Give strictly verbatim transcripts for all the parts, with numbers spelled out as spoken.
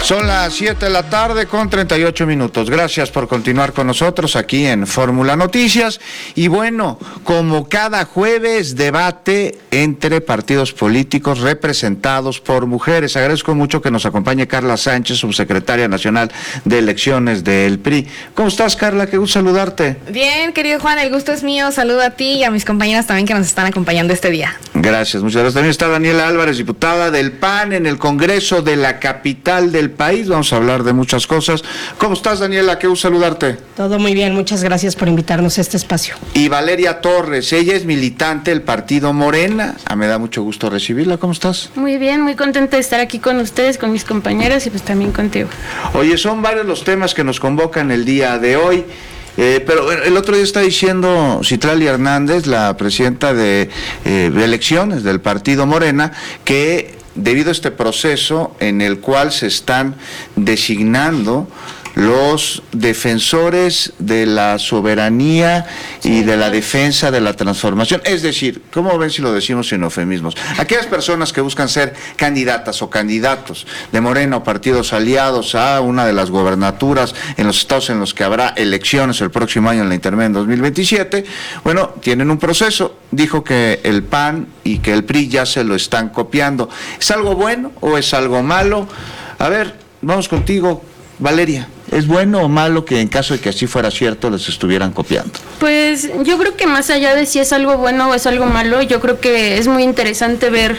Son las siete de la tarde con treinta y ocho minutos. Gracias por continuar con nosotros aquí en Fórmula Noticias. Y bueno, como cada jueves, debate entre partidos políticos representados por mujeres. Agradezco mucho que nos acompañe Carla Sánchez, subsecretaria nacional de elecciones del P R I. ¿Cómo estás, Carla? Qué gusto saludarte. Bien, querido Juan, el gusto es mío. Saludo a ti y a mis compañeras también que nos están acompañando este día. Gracias, muchas gracias. También está Daniela Álvarez, diputada del P A N en el Congreso de la capital del país. Vamos a hablar de muchas cosas. ¿Cómo estás, Daniela? Qué gusto saludarte. Todo muy bien, muchas gracias por invitarnos a este espacio. Y Valeria Torres, ella es militante del partido Morena. Ah, me da mucho gusto recibirla. ¿Cómo estás? Muy bien, muy contenta de estar aquí con ustedes, con mis compañeras y pues también contigo. Oye, son varios los temas que nos convocan el día de hoy. Eh, pero el otro día está diciendo Citlali Hernández, la presidenta de, eh, de elecciones del partido Morena, que debido a este proceso en el cual se están designando los defensores de la soberanía y de la defensa de la transformación, es decir, ¿cómo ven si lo decimos sin eufemismos? Aquellas personas que buscan ser candidatas o candidatos de Morena o partidos aliados a una de las gobernaturas en los estados en los que habrá elecciones el próximo año en la intermedia en dos mil veintisiete, bueno, tienen un proceso. Dijo que el P A N y que el P R I ya se lo están copiando. ¿Es algo bueno o es algo malo? A ver, vamos contigo, Valeria. ¿Es bueno o malo que en caso de que así fuera cierto les estuvieran copiando? Pues yo creo que más allá de si es algo bueno o es algo malo, yo creo que es muy interesante ver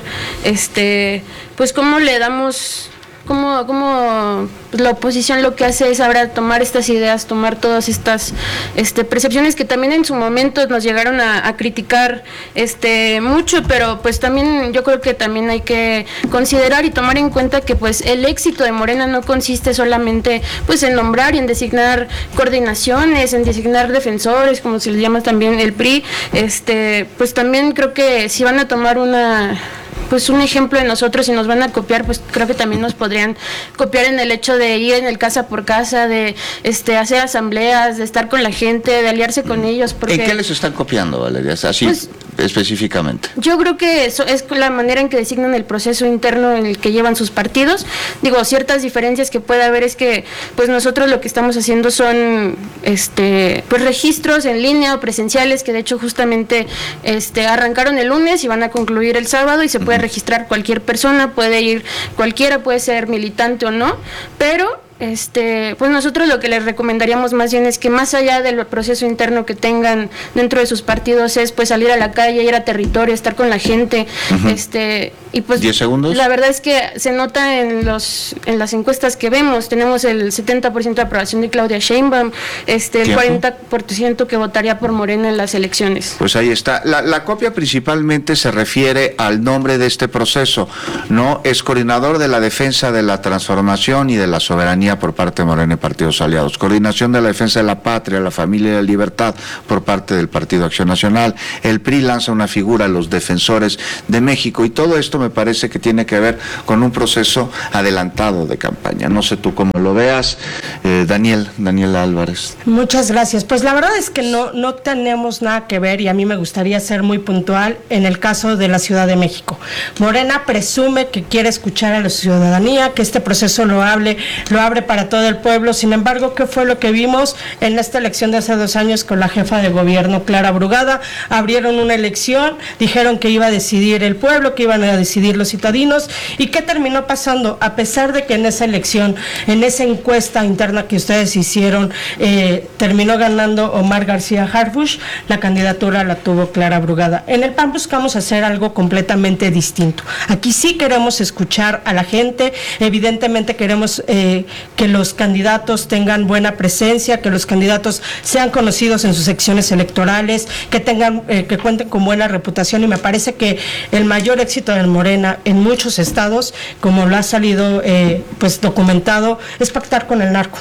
este pues cómo le damos, cómo, cómo la oposición lo que hace es ahora tomar estas ideas, tomar todas estas este, percepciones que también en su momento nos llegaron a, a criticar este mucho, pero pues también yo creo que también hay que considerar y tomar en cuenta que pues el éxito de Morena no consiste solamente pues en nombrar y en designar coordinaciones, en designar defensores, como se les llama también el P R I, este pues también creo que si van a tomar una pues un ejemplo de nosotros y nos van a copiar, pues creo que también nos podrían copiar en el hecho de ir en el casa por casa, de este hacer asambleas, de estar con la gente, de aliarse con ellos. Porque, ¿en qué les están copiando, Valeria? Así pues, específicamente. Yo creo que eso es la manera en que designan el proceso interno en el que llevan sus partidos. Digo, ciertas diferencias que puede haber es que pues nosotros lo que estamos haciendo son este pues registros en línea o presenciales que de hecho justamente este arrancaron el lunes y van a concluir el sábado y se puede registrar cualquier persona, puede ir cualquiera, puede ser militante o no, pero este pues nosotros lo que les recomendaríamos más bien es que más allá del proceso interno que tengan dentro de sus partidos es pues salir a la calle, ir a territorio, estar con la gente. Uh-huh. este y pues diez segundos. La verdad es que se nota en los en las encuestas que vemos, tenemos el setenta por ciento de aprobación de Claudia Sheinbaum, este el cuarenta por ciento que votaría por Morena en las elecciones. Pues ahí está. La, la copia principalmente se refiere al nombre de este proceso, ¿no? Es coordinador de la defensa de la transformación y de la soberanía por parte de Morena y partidos aliados, coordinación de la defensa de la patria, la familia y la libertad por parte del Partido Acción Nacional. El P R I lanza una figura, los defensores de México, y todo esto me parece que tiene que ver con un proceso adelantado de campaña. No sé tú cómo lo veas, eh, Daniel, Daniela Álvarez. Muchas gracias. Pues la verdad es que no, no tenemos nada que ver, y a mí me gustaría ser muy puntual en el caso de la Ciudad de México. Morena presume que quiere escuchar a la ciudadanía, que este proceso lo hable, lo abre para todo el pueblo. Sin embargo, ¿qué fue lo que vimos en esta elección de hace dos años con la jefa de gobierno, Clara Brugada? Abrieron una elección, dijeron que iba a decidir el pueblo, que iban a decidir los citadinos, ¿y qué terminó pasando? A pesar de que en esa elección, en esa encuesta interna que ustedes hicieron, eh, terminó ganando Omar García Harfuch, la candidatura la tuvo Clara Brugada. En el P A N buscamos hacer algo completamente distinto. Aquí sí queremos escuchar a la gente, evidentemente queremos eh, que los candidatos tengan buena presencia, que los candidatos sean conocidos en sus secciones electorales, que tengan, eh, que cuenten con buena reputación, y me parece que el mayor éxito de Morena en muchos estados, como lo ha salido eh, pues documentado, es pactar con el narco.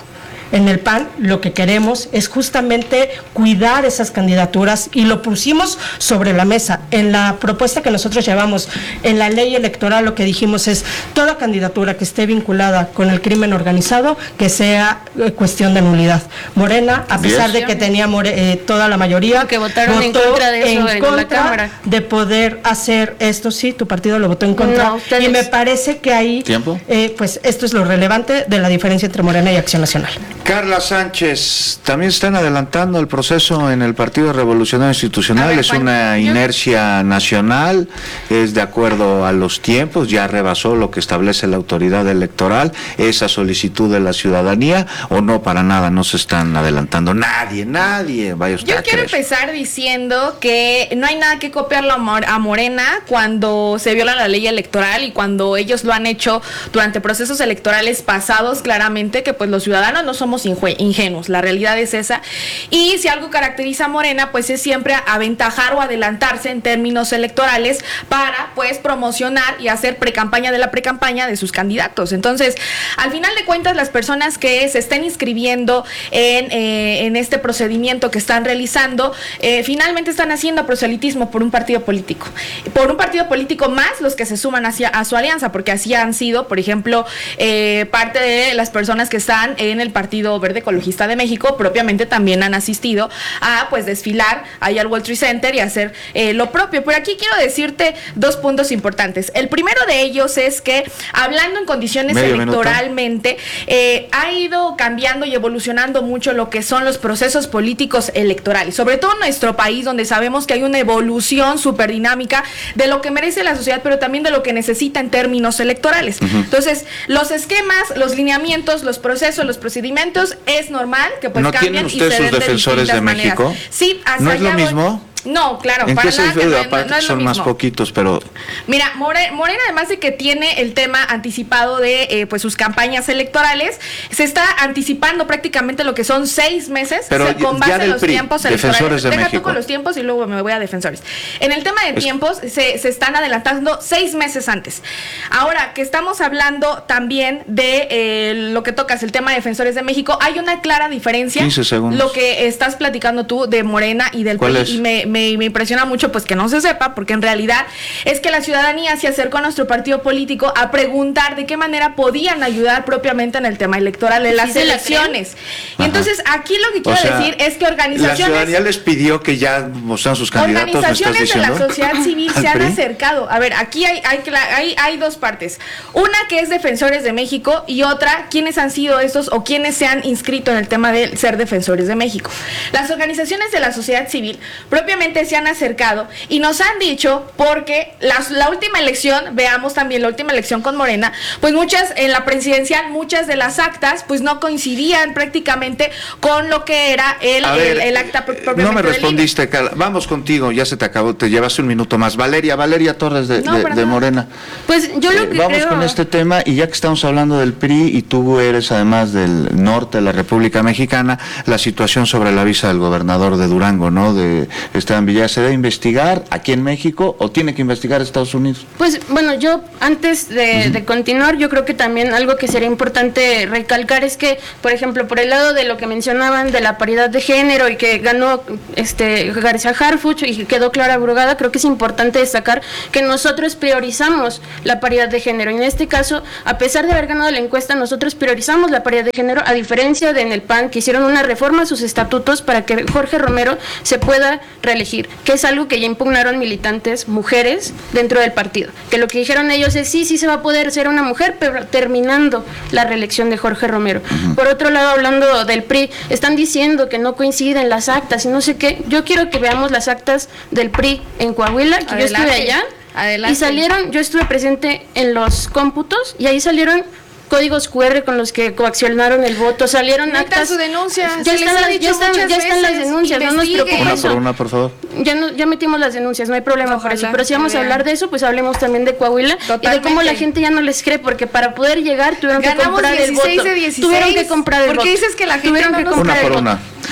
En el P A N lo que queremos es justamente cuidar esas candidaturas y lo pusimos sobre la mesa. En la propuesta que nosotros llevamos, en la ley electoral, lo que dijimos es toda candidatura que esté vinculada con el crimen organizado, que sea eh, cuestión de nulidad. Morena, a pesar de que tenía more, eh, toda la mayoría, que votaron en contra de eso en, contra la Cámara. De poder hacer esto, sí, tu partido lo votó en contra. No, ustedes... Y me parece que ahí, eh, pues esto es lo relevante de la diferencia entre Morena y Acción Nacional. Carla Sánchez, también están adelantando el proceso en el Partido Revolucionario Institucional, ver, es Juan, una yo... inercia nacional, es de acuerdo a los tiempos, ya rebasó lo que establece la autoridad electoral, esa solicitud de la ciudadanía, o no, para nada, no se están adelantando, nadie, nadie, vaya usted Yo a quiero creer. empezar diciendo que no hay nada que copiarlo a Morena cuando se viola la ley electoral y cuando ellos lo han hecho durante procesos electorales pasados, claramente que pues los ciudadanos no somos ingenuos, la realidad es esa, y si algo caracteriza a Morena pues es siempre aventajar o adelantarse en términos electorales para pues promocionar y hacer precampaña de la precampaña de sus candidatos. Entonces, al final de cuentas, las personas que se estén inscribiendo en, eh, en este procedimiento que están realizando, eh, finalmente están haciendo proselitismo por un partido político, por un partido político más los que se suman hacia, a su alianza, porque así han sido, por ejemplo, eh, parte de las personas que están en el Partido Verde Ecologista de México, propiamente también han asistido a pues desfilar ahí al World Trade Center y hacer eh, lo propio. Pero aquí quiero decirte dos puntos importantes. El primero de ellos es que, hablando en condiciones Medio electoralmente, eh, ha ido cambiando y evolucionando mucho lo que son los procesos políticos electorales, sobre todo en nuestro país, donde sabemos que hay una evolución súper dinámica de lo que merece la sociedad, pero también de lo que necesita en términos electorales. Uh-huh. Entonces, los esquemas, los lineamientos, los procesos, los procedimientos, es normal que pues ¿No cambian tienen ustedes y se sus den defensores de, de maneras. México? Sí, hasta ¿No es lo voy... mismo? No, claro, ¿En para qué nada sentido? que no, Aparte no es son lo más mismo. poquitos, pero... Mira, Morena, Morena, además de que tiene el tema anticipado de eh, pues sus campañas electorales, se está anticipando prácticamente lo que son seis meses, pero o sea, con base en los P R I, tiempos Defensores electorales. de Deja México. tú con los tiempos y luego me voy a Defensores. En el tema de es... tiempos, se, se están adelantando seis meses antes. Ahora, que estamos hablando también de eh, lo que tocas, el tema de Defensores de México, hay una clara diferencia. quince segundos. Lo que estás platicando tú de Morena y del P R I, y me, me, me impresiona mucho pues que no se sepa, porque en realidad es que la ciudadanía se acercó a nuestro partido político a preguntar de qué manera podían ayudar propiamente en el tema electoral, en las sí elecciones. Y Ajá. entonces aquí lo que quiero o sea, decir es que organizaciones... La ciudadanía les pidió que ya mostraran sus candidatos, organizaciones ¿me estás diciendo? de la sociedad civil se han acercado. A ver, aquí hay, hay, hay, hay dos partes. Una que es Defensores de México y otra, ¿quiénes han sido estos o quiénes se han inscrito en el tema de ser Defensores de México? Las organizaciones de la sociedad civil propiamente se han acercado y nos han dicho, porque la, la última elección, veamos también la última elección con Morena, pues muchas, en la presidencial, muchas de las actas, pues no coincidían prácticamente con lo que era el, ver, el, el acta propiamente. No me respondiste, Carla. Vamos contigo, ya se te acabó, te llevaste un minuto más. Valeria, Valeria Torres de, no, de, de Morena. Pues yo lo eh, que Vamos creo... con este tema, y ya que estamos hablando del P R I, y tú eres además del norte de la República Mexicana, la situación sobre la visa del gobernador de Durango, ¿no? De Esteban Villegas, ¿se debe investigar aquí en México o tiene que investigar Estados Unidos? Pues bueno, yo antes de, uh-huh. de continuar, yo creo que también algo que sería importante recalcar es que, por ejemplo, por el lado de lo que mencionaban de la paridad de género y que ganó este García Harfuch y quedó Clara Brugada, creo que es importante destacar que nosotros priorizamos la paridad de género. Y en este caso, a pesar de haber ganado la encuesta, nosotros priorizamos la paridad de género, a diferencia de en el P A N, que hicieron una reforma a sus estatutos para que Jorge Romero se pueda reelegir, que es algo que ya impugnaron militantes mujeres dentro del partido, que lo que dijeron ellos es sí, sí se va a poder ser una mujer, pero terminando la reelección de Jorge Romero. Uh-huh. Por otro lado, hablando del P R I, están diciendo que no coinciden las actas y no sé qué. Yo quiero que veamos las actas del P R I en Coahuila, que Adelante. Yo estuve allá. Adelante. Y salieron, yo estuve presente en los cómputos y ahí salieron códigos cu erre con los que coaccionaron el voto, salieron Neta actas. Su denuncia. Ya, están, las, ya, están, ya están las denuncias, no nos preocupa una eso. por una, por favor. Ya, no, ya metimos las denuncias, no hay problema Ojalá, por eso. Pero si vamos a hablar de eso, pues hablemos también de Coahuila. Totalmente. Y de cómo la gente ya no les cree, porque para poder llegar tuvieron Ganamos que comprar el voto. de dieciséis, Tuvieron que comprar el ¿Por voto. qué dices que la gente tuvieron no que nos comprar una por el una. voto.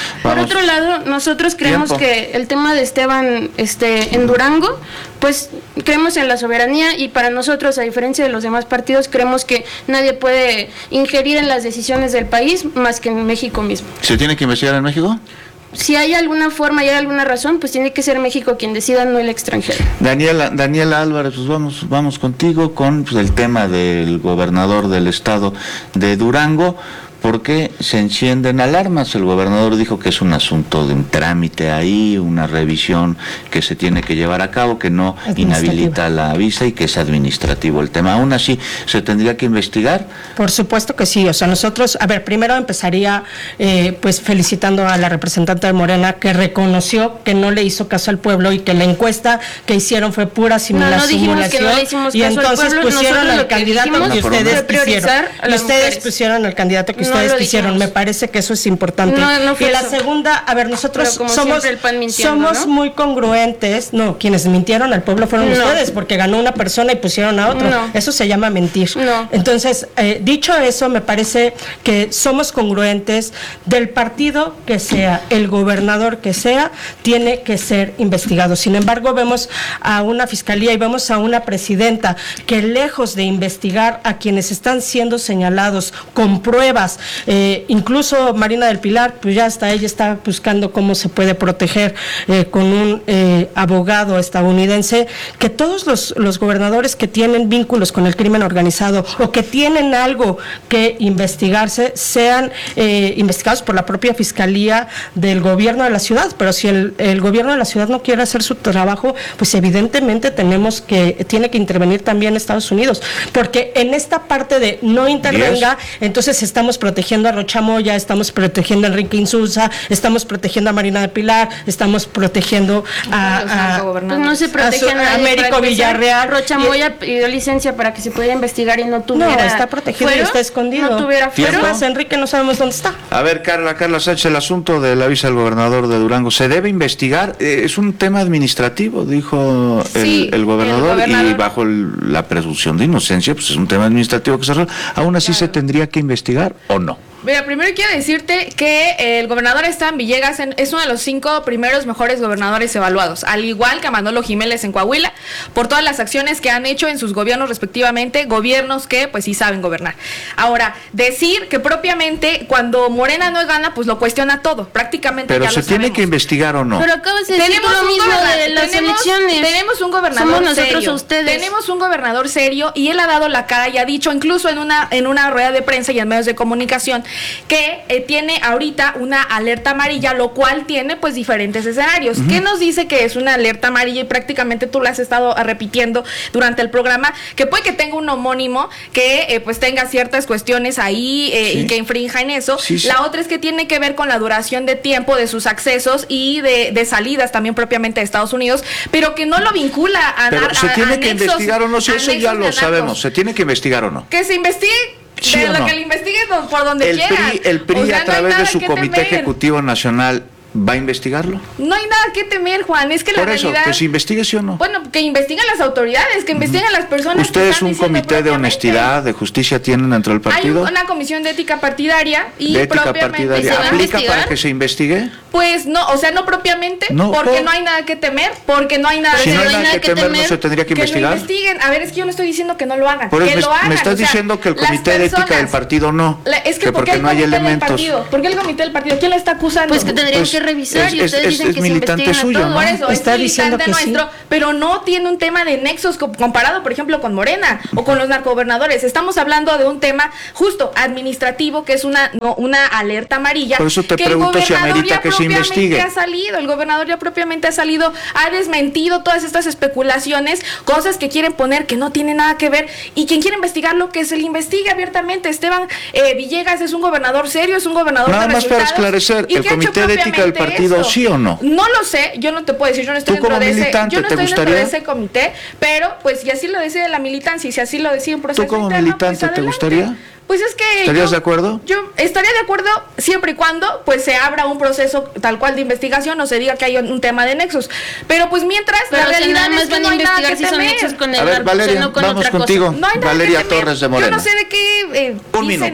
Por Vamos. otro lado, nosotros creemos Tiempo. que el tema de Esteban este, en Durango, pues creemos en la soberanía y para nosotros, a diferencia de los demás partidos, creemos que nadie puede ingerir en las decisiones del país más que en México mismo. ¿Se tiene que investigar en México? Si hay alguna forma y hay alguna razón, pues tiene que ser México quien decida, no el extranjero. Daniela, Daniela Álvarez, pues vamos, vamos contigo con pues, el tema del gobernador del estado de Durango. ¿Por qué se encienden alarmas? El gobernador dijo que es un asunto de un trámite ahí, una revisión que se tiene que llevar a cabo, que no inhabilita la visa y que es administrativo el tema. Aún así, ¿se tendría que investigar? Por supuesto que sí. O sea, nosotros, a ver, primero empezaría eh, pues felicitando a la representante de Morena que reconoció que no le hizo caso al pueblo y que la encuesta que hicieron fue pura simula- No, no dijimos que simulación. no le hicimos Y caso al entonces pueblo, pusieron nosotros al lo que candidato dijimos que fue ustedes priorizar quisieron. a Y las ustedes mujeres. pusieron al candidato que No ustedes lo quisieron. dijimos. Me parece que eso es importante. No, no fue y la eso. segunda, a ver, nosotros Pero como somos, siempre el P A N mintiendo, somos ¿no? muy congruentes. No, quienes mintieron al pueblo fueron No. ustedes, porque ganó una persona y pusieron a otro. No. Eso se llama mentir. No. Entonces, eh, dicho eso, me parece que somos congruentes. Del partido que sea, el gobernador que sea, tiene que ser investigado. Sin embargo, vemos a una fiscalía y vemos a una presidenta que lejos de investigar a quienes están siendo señalados con pruebas, eh, incluso Marina del Pilar, pues ya hasta ella está buscando cómo se puede proteger eh, con un eh, abogado estadounidense, que todos los, los gobernadores que tienen vínculos con el crimen organizado o que tienen algo que investigarse sean eh, investigados por la propia fiscalía del gobierno de la ciudad. Pero si el, el gobierno de la ciudad no quiere hacer su trabajo, pues evidentemente tenemos que, tiene que intervenir también Estados Unidos, porque en esta parte de no intervenga, entonces estamos protegiendo a Rocha Moya, estamos protegiendo a Enrique Insulza, estamos protegiendo a Marina de Pilar, estamos protegiendo a, a, Pues no se protege a su- a nadie. a Américo Para empezar, Villarreal. Rocha Y- Moya pidió licencia para que se pudiera investigar y no tuviera. No, está protegido y fuero, está escondido. No tuviera ¿Tiempo? fuero. Además, Enrique no sabemos dónde está. A ver, Carla, Carla Sánchez, el asunto de la visa del gobernador de Durango, ¿se debe investigar? Eh, es un tema administrativo, dijo el, Sí, el gobernador, el gobernador. y bajo el- la presunción de inocencia, pues es un tema administrativo que se resuelve. ¿Aún así se tendría que investigar o no? Mira, primero quiero decirte que el gobernador Esteban Villegas en- es uno de los cinco primeros mejores gobernadores evaluados, al igual que a Manolo Jiménez en Coahuila, por todas las acciones que han hecho en sus gobiernos respectivamente, gobiernos que pues sí saben gobernar. Ahora, decir que propiamente cuando Morena no gana, pues lo cuestiona todo, prácticamente Pero ya se lo tiene sabemos. que investigar o no. Pero acabas de decir Tenemos lo un, mismo goberna- de las tenemos, elecciones. tenemos un gobernador Somos nosotros serio. a ustedes. Tenemos un gobernador serio y él ha dado la cara y ha dicho incluso en una en una rueda de prensa y en medios de comunicación que eh, tiene ahorita una alerta amarilla, lo cual tiene pues diferentes escenarios. ¿Qué nos dice que es una alerta amarilla? Y prácticamente tú lo has estado ah, repitiendo durante el programa, que puede que tenga un homónimo que eh, pues tenga ciertas cuestiones ahí eh, Sí. y que infrinja en eso. Sí, sí. La otra es que tiene que ver con la duración de tiempo de sus accesos y de, de salidas también propiamente de Estados Unidos, pero que no lo vincula a Pero nar- se a- tiene a que nexos- investigar o no, si a eso ya nexos lo de narcos. sabemos, se tiene que investigar o no. Que se investigue ¿Sí de o lo no? que le investiguen por- por donde El quieran. P R I, el P R I O sea, a no hay través de nada su que Comité temer. Ejecutivo Nacional va a investigarlo. No hay nada que temer, Juan, es que Por la eso, realidad... que se investigue sí o no. Bueno, que investiguen las autoridades, que investiguen las personas que ¿Ustedes están un diciendo comité de propiamente. honestidad, de justicia tienen dentro del Hay partido? un- una comisión de ética partidaria y ¿De ética propiamente partidaria? se va a ¿Aplica investigar. para que se investigue? Pues no, o sea, no propiamente, No, porque ¿por? no hay nada que temer, porque no hay nada Si que no hay temer. nada que temer, ¿no se tendría que Que lo investigar? investiguen. A ver, es que yo no estoy diciendo que no lo hagan, Por eso que me, lo hagan. me estás o sea, diciendo que el las comité de ética del personas- partido no, La- es que, que ¿por porque qué el no hay comité del elementos. partido? ¿Por qué el comité del partido? ¿Quién le está acusando? Pues que tendrían Pues, que revisar es- y es- ustedes es- dicen es que militante se investiguen suyo, a ¿no? Por todos. eso, Está es diciendo militante que sí. nuestro, pero no tiene un tema de nexos co- comparado, por ejemplo, con Morena o con los narcogobernadores. Estamos hablando de un tema justo administrativo, que es una no, una alerta amarilla. Por eso te que el pregunto si gobernador amerita ya que se propiamente investigue. ha salido, el gobernador ya propiamente ha salido, ha desmentido todas estas especulaciones, cosas que quieren poner que no tienen nada que ver, y quien quiere investigarlo, que se le investigue abiertamente. Esteban eh, Villegas es un gobernador serio, es un gobernador Nada de más para resultados, esclarecer, y ¿el que ha hecho comité de ética del propiamente partido esto. sí o no? No lo sé, yo no te puedo decir, yo no estoy Tú dentro como de ese, militante, yo no ¿te estoy dentro gustaría? de ese comité, pero pues si así lo decide la militancia y si así lo decide un proceso como interno, militante, pues, ¿te adelante. gustaría? Pues es que ¿Estarías yo- de acuerdo? Yo estaría de acuerdo siempre y cuando pues se abra un proceso tal cual de investigación o se diga que hay un, un tema de nexos. Pero pues mientras Pero la si realidad nada más es que van no a hay nada investigar que si son temer. nexos con el A ver, narco, Valeria, no con vamos otra contigo. cosa. No hay nada Valeria que temer. Torres de Yo Morena. no sé de qué eh, Un dicen- minuto.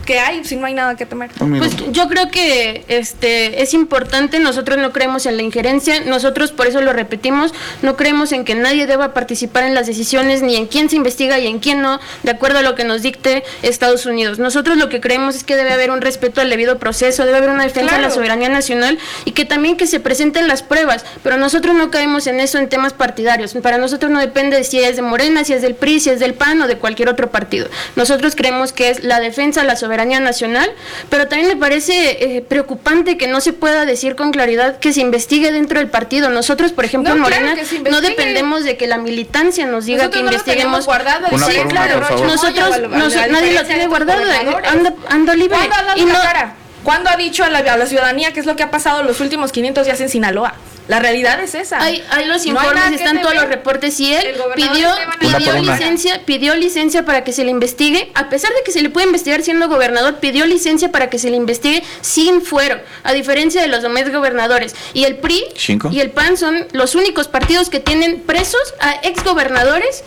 ¿qué hay si no hay nada que temer? Pues yo creo que este es importante, nosotros no creemos en la injerencia, nosotros por eso lo repetimos, no creemos en que nadie deba participar en las decisiones, ni en quién se investiga y en quién no, de acuerdo a lo que nos dicte Estados Unidos. Nosotros lo que creemos es que debe haber un respeto al debido proceso, debe haber una defensa claro. de la soberanía nacional y que también que se presenten las pruebas, pero nosotros no caemos en eso en temas partidarios. Para nosotros no depende de si es de Morena, si es del P R I, si es del P A N o de cualquier otro partido. Nosotros creemos que es la defensa de la soberanía nacional, pero también me parece eh, preocupante que no se pueda decir con claridad que se investigue dentro del partido. Nosotros, por ejemplo, no, en Morena, claro no dependemos de que la militancia nos diga nosotros que no investiguemos. Guardado, una sí, por una, claro, por favor. nosotros, no, no, nadie lo tiene guardado, anda, anda libre. ¿Cuándo ha dado y no, la cara? ¿Cuándo ha dicho a la, a la ciudadanía qué es lo que ha pasado los últimos quinientos días en Sinaloa? La realidad es esa. Hay, hay los informes, no están todos los reportes y él pidió, pidió licencia, pidió licencia para que se le investigue, a pesar de que se le puede investigar siendo gobernador, pidió licencia para que se le investigue sin fuero, a diferencia de los demás gobernadores. Y el P R I ¿Cinco? y el P A N son los únicos partidos que tienen presos a exgobernadores.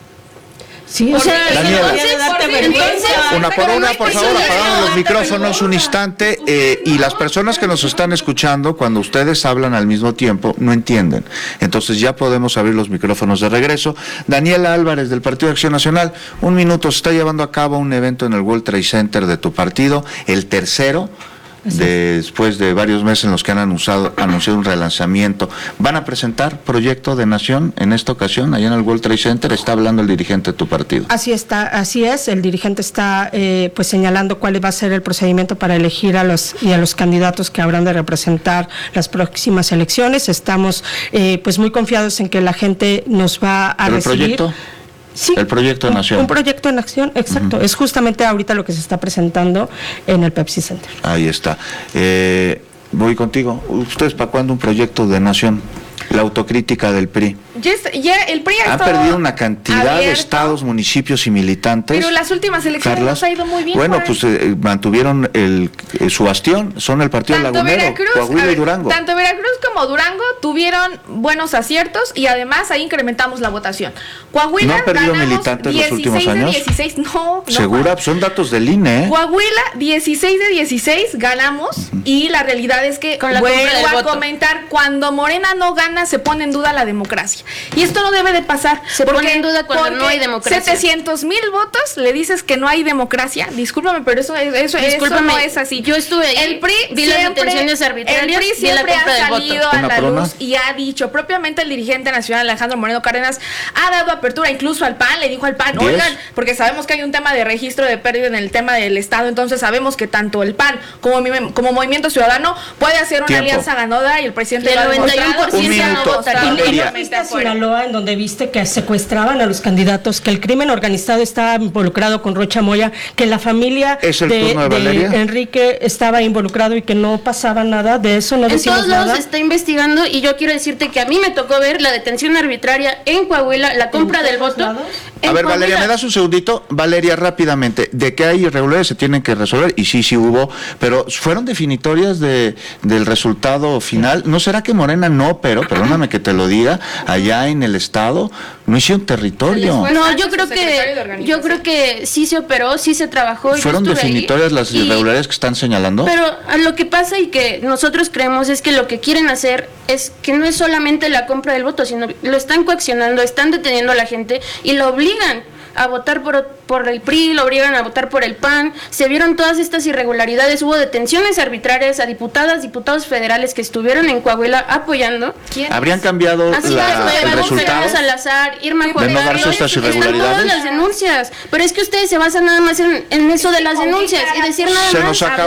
Sí, o sea, entonces, entonces, una por una, por favor, apagamos los micrófonos un instante eh, y las personas que nos están escuchando, cuando ustedes hablan al mismo tiempo, no entienden. Entonces ya podemos abrir los micrófonos de regreso. Daniela Álvarez, del Partido de Acción Nacional, un minuto, se está llevando a cabo un evento en el World Trade Center de tu partido, el tercero, de, después de varios meses en los que han anunciado, anunciado un relanzamiento. ¿Van a presentar proyecto de nación en esta ocasión allá en el World Trade Center? Está hablando el dirigente de tu partido. Así está, así es, el dirigente está eh, pues señalando cuál va a ser el procedimiento para elegir a los y a los candidatos que habrán de representar las próximas elecciones. Estamos eh, pues muy confiados en que la gente nos va a ¿Pero recibir. El proyecto? Sí, el proyecto de nación. Un proyecto de nación, exacto. Uh-huh. Es justamente ahorita lo que se está presentando en el Pepsi Center. Ahí está. Eh, voy contigo. ¿Ustedes para cuándo un proyecto de nación? La autocrítica del P R I. Ya, está, ya el P R I ha Han perdido una cantidad abierto. de estados, municipios y militantes. Pero las últimas elecciones Carla, nos ha ido muy bien. Bueno, Juan. pues eh, mantuvieron el, eh, su bastión, son el partido tanto lagunero, Veracruz, Coahuila ver, y Durango. Tanto Veracruz como Durango tuvieron buenos aciertos y además ahí incrementamos la votación. Coahuila ¿No han perdido militantes los últimos años? dieciséis, no, no, ¿Segura? Juan. Son datos del I N E. ¿eh? Coahuila, dieciséis de dieciséis ganamos uh-huh. y la realidad es que, Con la vuelvo a voto. comentar, cuando Morena no gana se pone en duda la democracia. Y esto no debe de pasar. Se porque, pone en duda cuando no hay democracia. setecientos mil votos le dices que no hay democracia. Discúlpame, pero eso, eso, eso no es así. Yo estuve ahí, el P R I vi siempre, las detenciones arbitrarias, el P R I siempre la ha salido a la prona? luz y ha dicho, propiamente el dirigente nacional Alejandro Moreno Cárdenas ha dado apertura incluso al P A N, le dijo al P A N, ¿Diez? oigan, porque sabemos que hay un tema de registro de pérdida en el tema del Estado, entonces sabemos que tanto el P A N como, como Movimiento Ciudadano puede hacer una Tiempo. alianza ganadora y el presidente el noventa y uno por ciento no votaría. Sinaloa, en donde viste que secuestraban a los candidatos, que el crimen organizado estaba involucrado con Rocha Moya, que la familia ¿Es el de, turno de Valeria? de Enrique estaba involucrado y que no pasaba nada de eso, no en decimos todos lados nada. se está investigando y yo quiero decirte que a mí me tocó ver la detención arbitraria en Coahuila, la compra del voto. A ver, Coahuila. Valeria, ¿me das un segundito? Valeria, rápidamente, de que hay irregularidades se tienen que resolver, y sí, sí hubo, pero ¿fueron definitorias de, del resultado final? ¿No será que Morena no, pero, perdóname que te lo diga, allá en el Estado no hicieron territorio? No, yo creo que yo creo que sí se operó, sí se trabajó. ¿Fueron definitorias ahí, las irregularidades que están señalando? Pero lo que pasa y que nosotros creemos es que lo que quieren hacer es que no es solamente la compra del voto, sino lo están coaccionando, están deteniendo a la gente y lo obligan a votar por, por el P R I, lo obligan a votar por el P A N. Se vieron todas estas irregularidades, hubo detenciones arbitrarias a diputadas, diputados federales que estuvieron en Coahuila apoyando. ¿Quién? ¿Habrían cambiado Así la, es, el resultado? Salazar, Irma ¿De no darse estas irregularidades? Están todas las denuncias, pero es que ustedes se basan nada más en, en eso de las denuncias y decir nada se más. Nos acabó